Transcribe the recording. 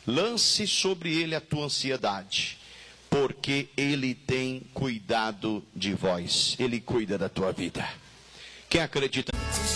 Lance sobre ele a tua ansiedade, porque ele tem cuidado de vós. Ele cuida da tua vida. Quem acredita?